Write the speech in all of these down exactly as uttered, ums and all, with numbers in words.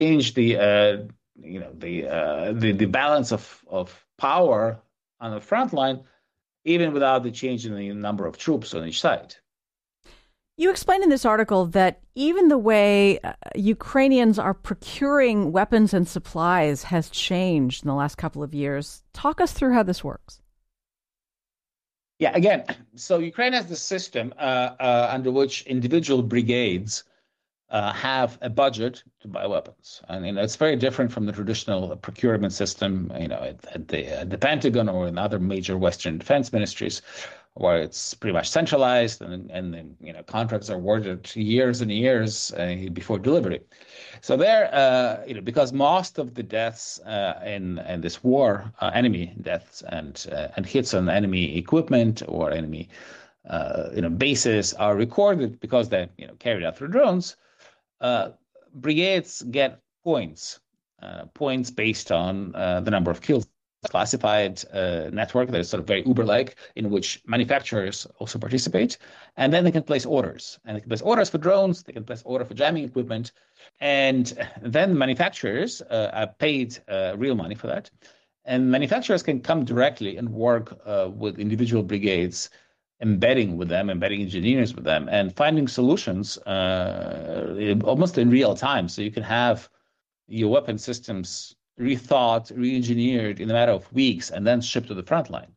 change the uh, you know the uh, the the balance of of power on the front line, even without the change in the number of troops on each side. You explained in this article that even the way uh, Ukrainians are procuring weapons and supplies has changed in the last couple of years. Talk us through how this works. Yeah, again, so Ukraine has the system uh, uh, under which individual brigades uh, have a budget to buy weapons, and you know it's very different from the traditional procurement system, you know, at, at the at the Pentagon or in other major Western defense ministries, where it's pretty much centralized, and and then, you know contracts are awarded years and years uh, before delivery. So there, uh, you know, because most of the deaths uh, in in this war, uh, enemy deaths and uh, and hits on enemy equipment or enemy, uh, you know, bases are recorded because they're you know carried out through drones. Uh, Brigades get points, uh, points based on uh, the number of kills. Classified uh, network that is sort of very Uber-like, in which manufacturers also participate, and then they can place orders. And they can place orders for drones, they can place order for jamming equipment, and then manufacturers uh, are paid uh, real money for that. And manufacturers can come directly and work uh, with individual brigades, embedding with them, embedding engineers with them, and finding solutions uh, in- almost in real time. So you can have your weapon systems rethought, re-engineered in a matter of weeks, and then shipped to the front line.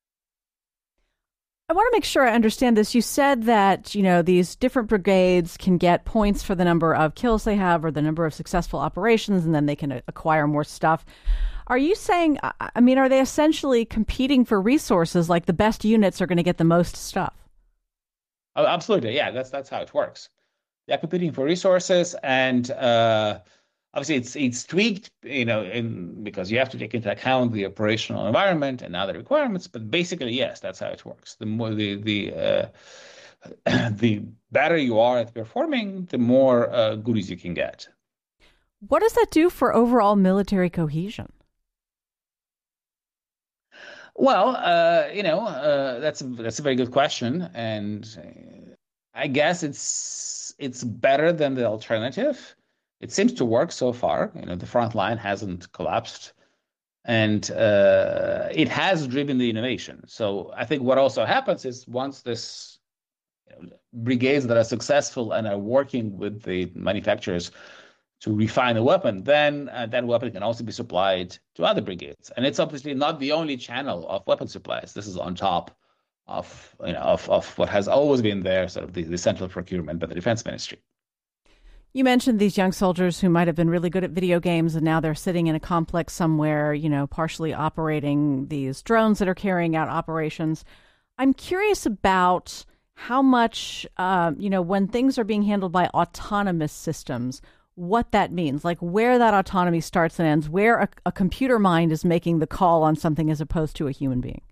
I want to make sure I understand this. You said that, you know, these different brigades can get points for the number of kills they have or the number of successful operations, and then they can acquire more stuff. Are you saying, I mean, are they essentially competing for resources, like the best units are going to get the most stuff? Oh, absolutely, yeah, that's that's how it works. They're competing for resources, and uh, obviously it's it's tweaked, you know, in because you have to take into account the operational environment and other requirements. But basically, yes, that's how it works. The more the the uh, the better you are at performing, the more uh, goodies you can get. What does that do for overall military cohesion? Well, uh, you know, uh, that's a, that's a very good question, and uh, I guess it's it's better than the alternative. It seems to work so far. You know, the front line hasn't collapsed, and uh, it has driven the innovation. So I think what also happens is once this you know, brigades that are successful and are working with the manufacturers to refine a weapon, then uh, that weapon can also be supplied to other brigades. And it's obviously not the only channel of weapon supplies. This is on top of you know of, of what has always been there, sort of the, the central procurement by the defense ministry. You mentioned these young soldiers who might have been really good at video games and now they're sitting in a complex somewhere, you know, partially operating these drones that are carrying out operations. I'm curious about how much, uh, you know, when things are being handled by autonomous systems, what that means, like where that autonomy starts and ends, where a, a computer mind is making the call on something as opposed to a human being.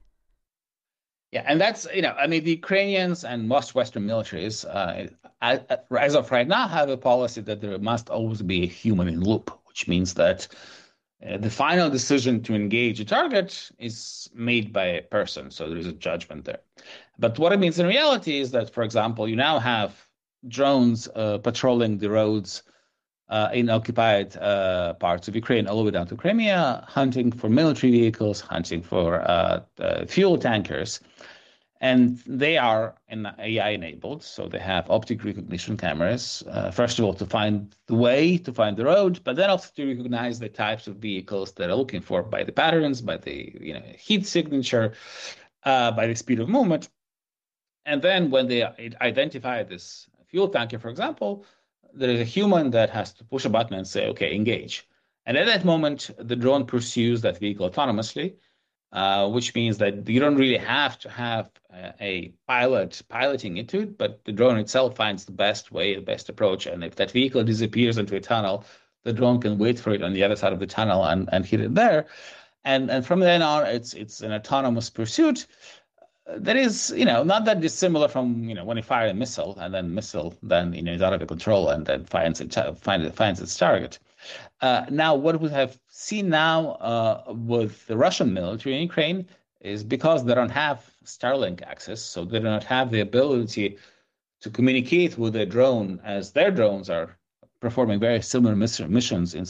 Yeah, and that's, you know, I mean, the Ukrainians and most Western militaries, uh, as, as of right now, have a policy that there must always be a human in loop, which means that uh, the final decision to engage a target is made by a person. So there is a judgment there. But what it means in reality is that, for example, you now have drones uh, patrolling the roads uh, in occupied uh, parts of Ukraine, all the way down to Crimea, hunting for military vehicles, hunting for uh, uh, fuel tankers. And they are A I enabled, so they have optic recognition cameras, uh, first of all, to find the way, to find the road, but then also to recognize the types of vehicles that are looking for by the patterns, by the you know heat signature, uh, by the speed of movement. And then when they identify this fuel tanker, for example, there is a human that has to push a button and say, okay, engage. And at that moment, the drone pursues that vehicle autonomously, uh, which means that you don't really have to have uh, a pilot piloting into it, but the drone itself finds the best way, the best approach. And if that vehicle disappears into a tunnel, the drone can wait for it on the other side of the tunnel and, and hit it there. And, and from then on, it's it's an autonomous pursuit that is, you know, not that dissimilar from, you know, when you fire a missile and then missile then, you know, is out of control and then finds it, finds, finds its target. Uh, now, what we have seen now uh, with the Russian military in Ukraine is because they don't have Starlink access, so they do not have the ability to communicate with a drone as their drones are performing very similar missions in